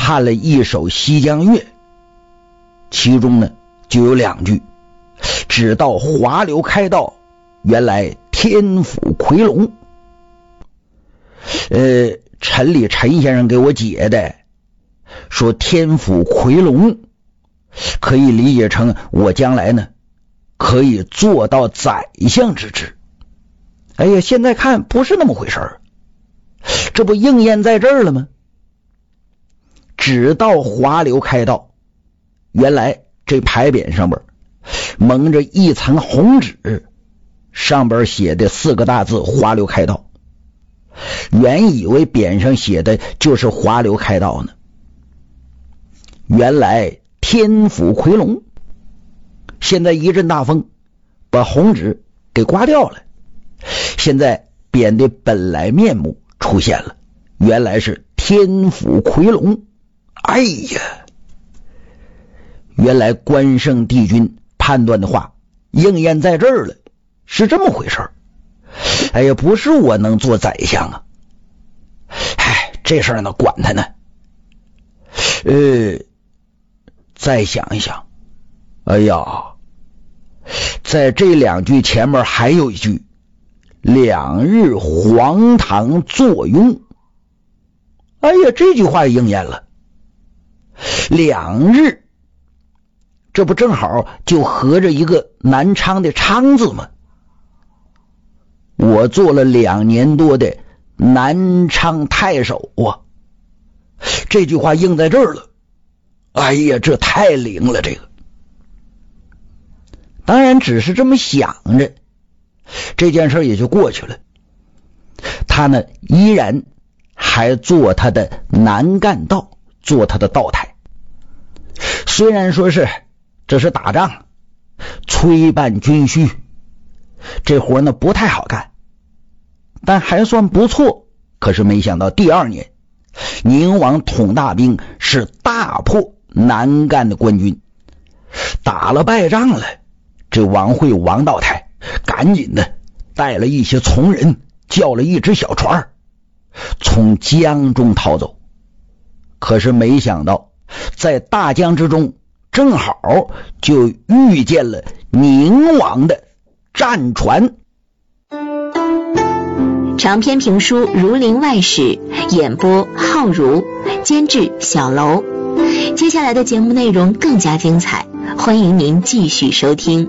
看了一首西江月，其中呢就有2句：只道华流开道，原来天府夔龙。陈李陈先生给我解的，说天府夔龙可以理解成我将来呢可以做到宰相之职。哎呀，现在看不是那么回事儿，这不应验在这儿了吗？只道华流开道，原来这牌匾上边蒙着一层红纸，上边写的4个大字华流开道，原以为匾上写的就是华流开道呢，原来天府夔龙。现在一阵大风把红纸给刮掉了，现在匾的本来面目出现了，原来是天府夔龙。哎呀，原来关圣帝君判断的话应验在这儿了，是这么回事儿。哎呀，不是我能做宰相啊，这事儿呢管他呢。再想一想，哎呀，在这2句前面还有一句2日黄堂坐拥。哎呀，这句话应验了，2日，这不正好就合着一个南昌的昌字吗？我做了2年多的南昌太守啊，这句话应在这儿了。哎呀，这太灵了，这个当然只是这么想着，这件事也就过去了。他呢依然还做他的南干道，做他的道台。虽然说是这是打仗催办军需，这活呢不太好干，但还算不错。可是没想到第2年宁王统大兵是大破南干的官军，打了败仗了。这王惠王道台赶紧的带了一些从人，叫了一只小船从江中逃走。可是没想到在大江之中正好就遇见了宁王的战船。 长篇评书《儒林外史》，演播浩如，监制小楼。接下来的节目内容更加精彩，欢迎您继续收听。